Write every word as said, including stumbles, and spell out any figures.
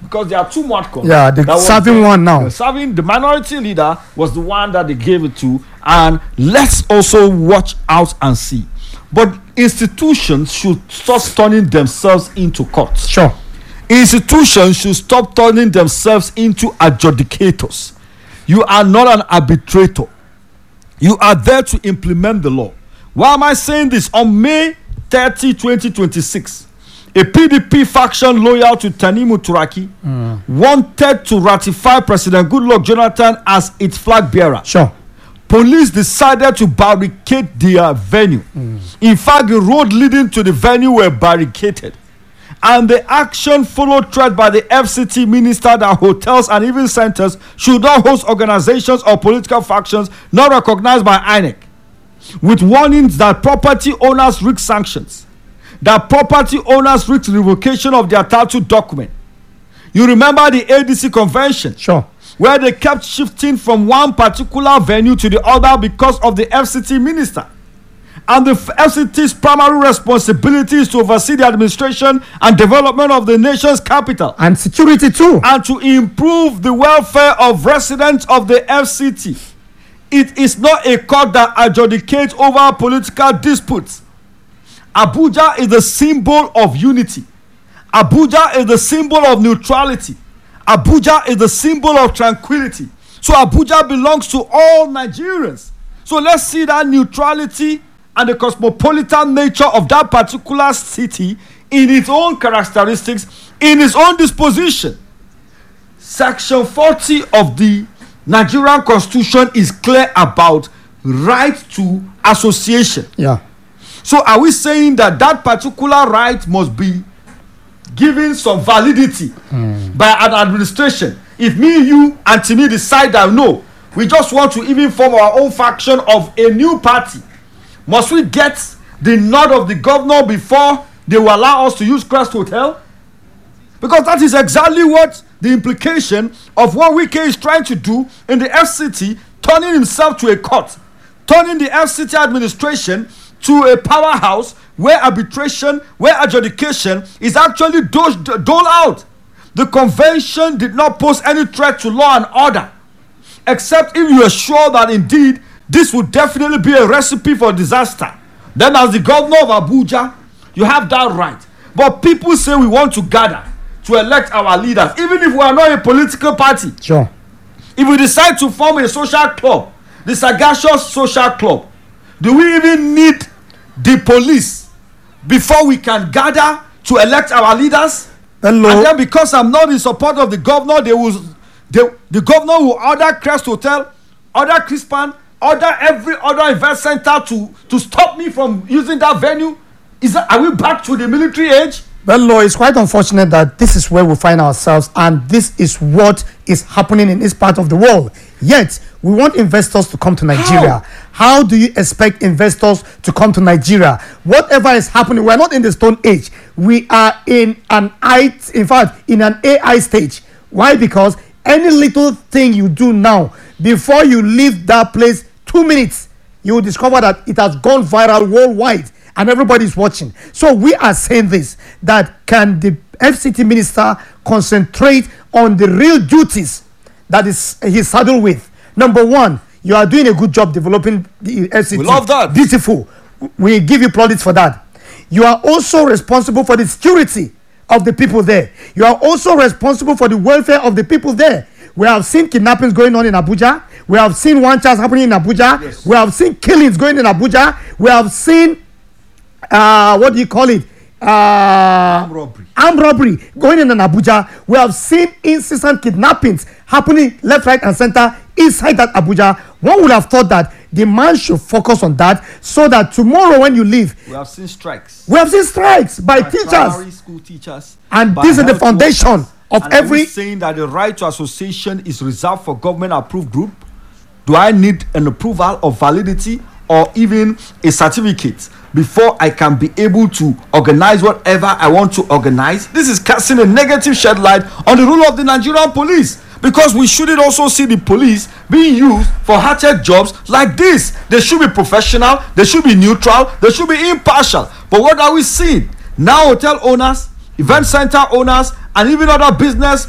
because there are two Modcons. Yeah, the serving one now. The serving the minority leader was the one that they gave it to, and let's also watch out and see. But institutions should stop turning themselves into courts. Sure. Institutions should stop turning themselves into adjudicators. You are not an arbitrator. You are there to implement the law. Why am I saying this? On May thirtieth, twenty twenty-six, a P D P faction loyal to Tanimu Turaki mm. wanted to ratify President Goodluck Jonathan as its flag bearer. Sure. Police decided to barricade their venue. Mm. In fact, the road leading to the venue were barricaded. And the action followed threat by the F C T minister that hotels and even centers should not host organizations or political factions not recognized by I N E C, with warnings that property owners risk sanctions, that property owners risk revocation of their title document. You remember the A D C convention? Sure. Where they kept shifting from one particular venue to the other because of the F C T minister. And the F C T's primary responsibility is to oversee the administration and development of the nation's capital. And security too. And to improve the welfare of residents of the F C T. It is not a court that adjudicates over political disputes. Abuja is the symbol of unity. Abuja is the symbol of neutrality. Abuja is the symbol of tranquility. So Abuja belongs to all Nigerians. So let's see that neutrality and the cosmopolitan nature of that particular city in its own characteristics, in its own disposition. Section forty of the Nigerian Constitution is clear about right to association. Yeah. So are we saying that that particular right must be given some validity mm. by an administration? If me, you, and Timi decide that no, we just want to even form our own faction of a new party, must we get the nod of the governor before they will allow us to use Crest Hotel? Because that is exactly what the implication of what Wike is trying to do in the F C T, turning himself to a court, turning the F C T administration to a powerhouse where arbitration, where adjudication is actually doled dole out. The convention did not pose any threat to law and order, except if you are sure that indeed this would definitely be a recipe for disaster. Then as the governor of Abuja, you have that right. But people say we want to gather to elect our leaders, even if we are not a political party. Sure. If we decide to form a social club, the Sagacious Social Club, do we even need the police before we can gather to elect our leaders? Hello. And then because I'm not in support of the governor, they will, they, the governor will order Crest Hotel, order Crispan, order every other event center to, to stop me from using that venue. Is that, are we back to the military age? Well, it's quite unfortunate that this is where we find ourselves, and this is what is happening in this part of the world. Yet, we want investors to come to Nigeria. How, How do you expect investors to come to Nigeria? Whatever is happening, we're not in the Stone Age. We are in an I, in fact, in an A I stage. Why? Because any little thing you do now, before you leave that place, two minutes, you will discover that it has gone viral worldwide. And everybody's watching. So we are saying this, that can the F C T minister concentrate on the real duties that is he's saddled with? Number one, you are doing a good job developing the F C T. We love that. Beautiful. We give you plaudits for that. You are also responsible for the security of the people there. You are also responsible for the welfare of the people there. We have seen kidnappings going on in Abuja. We have seen one child happening in Abuja. Yes. We have seen killings going in Abuja. We have seen Uh, what do you call it? Uh, armed robbery. Armed robbery going in, in Abuja. We have seen incessant kidnappings happening left, right, and center inside that Abuja. One would have thought that the man should focus on that, so that tomorrow when you leave, we have seen strikes. We have seen strikes by, by teachers, primary school teachers, and this is the foundation workers. of and every. Are we saying that the right to association is reserved for government-approved group? Do I need an approval of validity or even a certificate before I can be able to organize whatever I want to organize? This is casting a negative shed light on the role of the Nigerian police, because we shouldn't also see the police being used for hatchet jobs like this. They should be professional, they should be neutral, they should be impartial. But what are we seeing? Now hotel owners, event center owners, and even other business